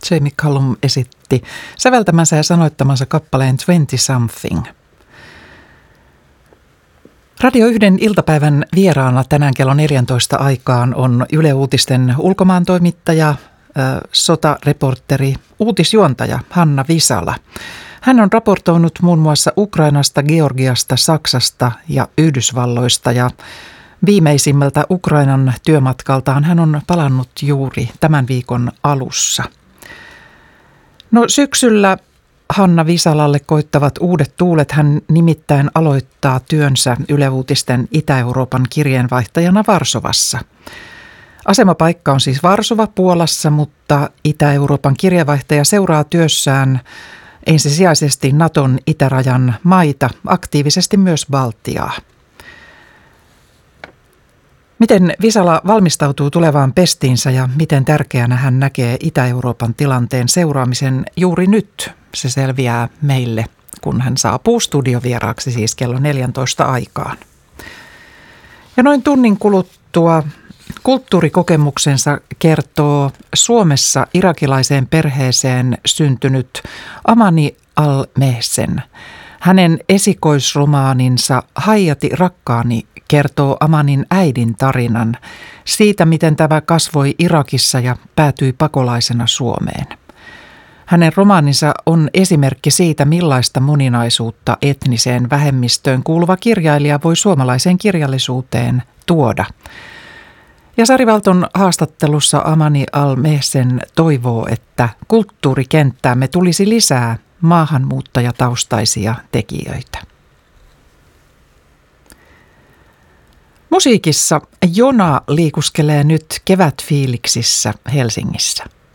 Jamie Cullum esitti säveltämänsä ja sanoittamansa kappaleen 20 Something. Radio 1 iltapäivän vieraana tänään kello 14 aikaan on Yle Uutisten ulkomaantoimittaja, sotareporteri, uutisjuontaja Hanna Visala. Hän on raportoinut muun muassa Ukrainasta, Georgiasta, Saksasta ja Yhdysvalloista ja viimeisimmältä Ukrainan työmatkaltaan hän on palannut juuri tämän viikon alussa. No syksyllä Hanna Visalalle koittavat uudet tuulet. Hän nimittäin aloittaa työnsä Yle Uutisten Itä-Euroopan kirjeenvaihtajana Varsovassa. Asemapaikka on siis Varsova Puolassa, mutta Itä-Euroopan kirjeenvaihtaja seuraa työssään ensisijaisesti Naton itärajan maita, aktiivisesti myös Baltiaa. Miten Visala valmistautuu tulevaan pestiinsä ja miten tärkeänä hän näkee Itä-Euroopan tilanteen seuraamisen juuri nyt? Se selviää meille, kun hän saapuu studiovieraaksi siis kello 14 aikaan. Ja noin tunnin kuluttua kulttuurikokemuksensa kertoo Suomessa irakilaiseen perheeseen syntynyt Amani al-Mehsen. Hänen esikoisromaaninsa Hayati rakkaani kertoo Amanin äidin tarinan siitä, miten tämä kasvoi Irakissa ja päätyi pakolaisena Suomeen. Hänen romaaninsa on esimerkki siitä, millaista moninaisuutta etniseen vähemmistöön kuuluva kirjailija voi suomalaiseen kirjallisuuteen tuoda. Ja Sari Valton haastattelussa Amani al-Mehsen toivoo, että kulttuurikenttäämme tulisi lisää maahanmuuttajataustaisia tekijöitä. Musiikissa Jona liikuskelee nyt kevätfiiliksissä Helsingissä.